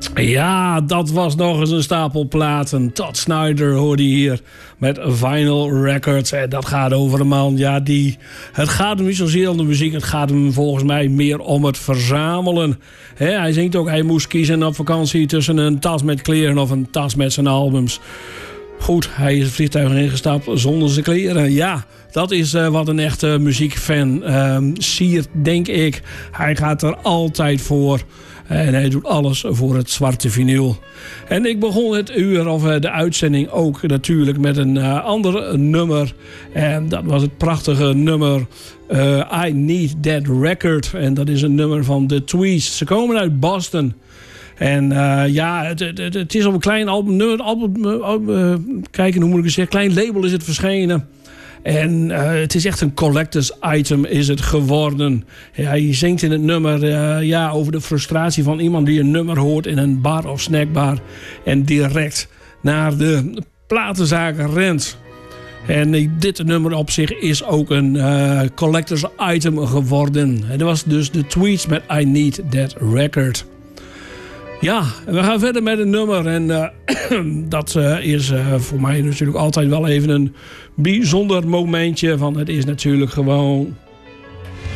Ja, dat was nog eens een stapel platen. Todd Snider hoorde je hier met Vinyl Records. En dat gaat over een man. Ja, het gaat hem niet zozeer om de muziek. Het gaat hem volgens mij meer om het verzamelen. Hij zingt ook, hij moest kiezen op vakantie tussen een tas met kleren of een tas met zijn albums. Goed, hij is het vliegtuig ingestapt zonder zijn kleren. Ja, dat is wat een echte muziekfan siert, denk ik. Hij gaat er altijd voor. En hij doet alles voor het zwarte vinyl. En ik begon het uur, of de uitzending ook natuurlijk, met een ander nummer. En dat was het prachtige nummer I Need That Record. En dat is een nummer van The Tweeds. Ze komen uit Boston. En het is op een klein kijken hoe moet ik het zeggen, klein label is het verschenen. En het is echt een collectors item is het geworden. Hij zingt in het nummer over de frustratie van iemand die een nummer hoort in een bar of snackbar en direct naar de platenzaak rent. En dit nummer op zich is ook een collectors item geworden. En dat was dus de Tweets met I Need That Record. Ja, we gaan verder met een nummer. En dat is voor mij natuurlijk altijd wel even een bijzonder momentje. Want het is natuurlijk gewoon